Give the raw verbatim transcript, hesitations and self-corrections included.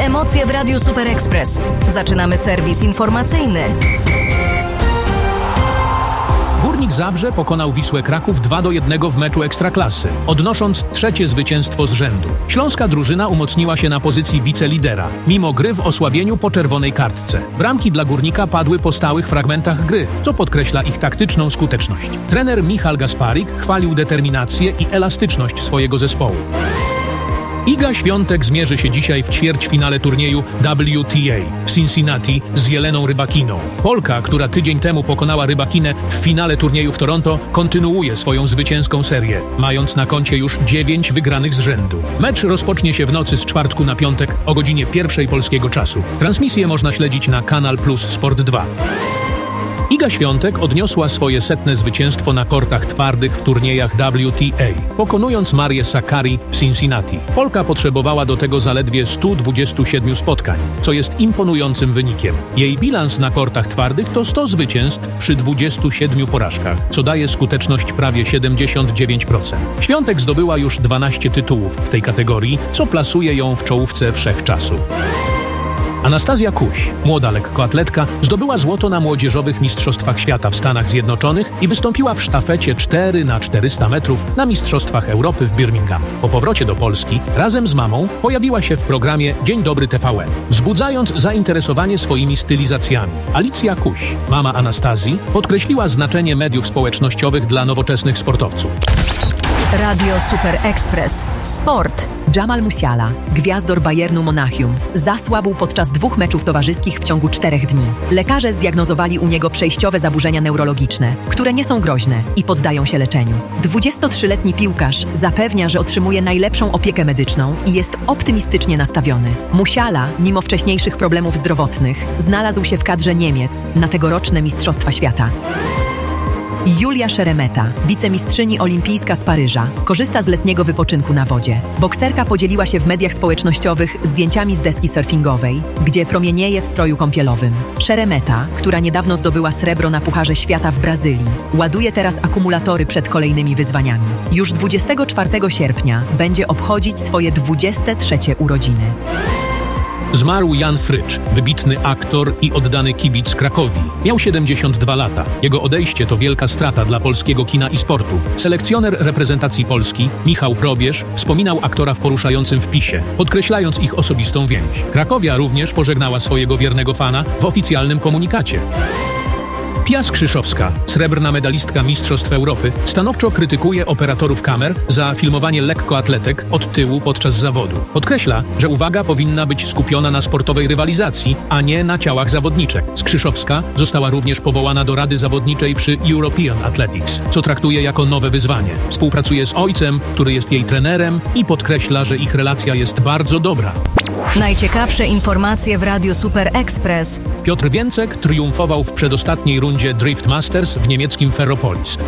Emocje w Radiu Super Express. Zaczynamy serwis informacyjny. Górnik Zabrze pokonał Wisłę Kraków dwa do jednego w meczu Ekstraklasy, odnosząc trzecie zwycięstwo z rzędu. Śląska drużyna umocniła się na pozycji wicelidera, mimo gry w osłabieniu po czerwonej kartce. Bramki dla Górnika padły po stałych fragmentach gry, co podkreśla ich taktyczną skuteczność. Trener Michał Gasparik chwalił determinację i elastyczność swojego zespołu. Iga Świątek zmierzy się dzisiaj w ćwierćfinale turnieju W T A w Cincinnati z Jeleną Rybakiną. Polka, która tydzień temu pokonała Rybakinę w finale turnieju w Toronto, kontynuuje swoją zwycięską serię, mając na koncie już dziewięć wygranych z rzędu. Mecz rozpocznie się w nocy z czwartku na piątek o godzinie pierwszej polskiego czasu. Transmisję można śledzić na Kanal Plus Sport dwa. Iga Świątek odniosła swoje setne zwycięstwo na kortach twardych w turniejach W T A, pokonując Marię Sakkari w Cincinnati. Polka potrzebowała do tego zaledwie stu dwudziestu siedmiu spotkań, co jest imponującym wynikiem. Jej bilans na kortach twardych to sto zwycięstw przy dwudziestu siedmiu porażkach, co daje skuteczność prawie siedemdziesiąt dziewięć procent. Świątek zdobyła już dwanaście tytułów w tej kategorii, co plasuje ją w czołówce wszechczasów. Anastazja Kuś, młoda lekkoatletka, zdobyła złoto na młodzieżowych mistrzostwach świata w Stanach Zjednoczonych i wystąpiła w sztafecie cztery na czterysta metrów na Mistrzostwach Europy w Birmingham. Po powrocie do Polski razem z mamą pojawiła się w programie Dzień Dobry T V N, wzbudzając zainteresowanie swoimi stylizacjami. Alicja Kuś, mama Anastazji, podkreśliła znaczenie mediów społecznościowych dla nowoczesnych sportowców. Radio Super Express. Sport. Jamal Musiala, gwiazdor Bayernu Monachium, zasłabł podczas dwóch meczów towarzyskich w ciągu czterech dni. Lekarze zdiagnozowali u niego przejściowe zaburzenia neurologiczne, które nie są groźne i poddają się leczeniu. dwudziestotrzyletni piłkarz zapewnia, że otrzymuje najlepszą opiekę medyczną i jest optymistycznie nastawiony. Musiala, mimo wcześniejszych problemów zdrowotnych, znalazł się w kadrze Niemiec na tegoroczne Mistrzostwa Świata. Julia Szeremeta, wicemistrzyni olimpijska z Paryża, korzysta z letniego wypoczynku na wodzie. Bokserka podzieliła się w mediach społecznościowych zdjęciami z deski surfingowej, gdzie promienieje w stroju kąpielowym. Szeremeta, która niedawno zdobyła srebro na Pucharze Świata w Brazylii, ładuje teraz akumulatory przed kolejnymi wyzwaniami. Już dwudziestego czwartego sierpnia będzie obchodzić swoje dwudzieste trzecie urodziny. Zmarł Jan Frycz, wybitny aktor i oddany kibic Krakowi. Miał siedemdziesiąt dwa lata. Jego odejście to wielka strata dla polskiego kina i sportu. Selekcjoner reprezentacji Polski, Michał Probierz, wspominał aktora w poruszającym wpisie, podkreślając ich osobistą więź. Krakowia również pożegnała swojego wiernego fana w oficjalnym komunikacie. Pia Skrzyszowska, srebrna medalistka Mistrzostw Europy, stanowczo krytykuje operatorów kamer za filmowanie lekkoatletek od tyłu podczas zawodu. Podkreśla, że uwaga powinna być skupiona na sportowej rywalizacji, a nie na ciałach zawodniczek. Skrzyszowska została również powołana do Rady Zawodniczej przy European Athletics, co traktuje jako nowe wyzwanie. Współpracuje z ojcem, który jest jej trenerem i podkreśla, że ich relacja jest bardzo dobra. Najciekawsze informacje w Radiu Super Express. Piotr Więcek triumfował w przedostatniej rundzie Drift Masters w niemieckim Ferropolis.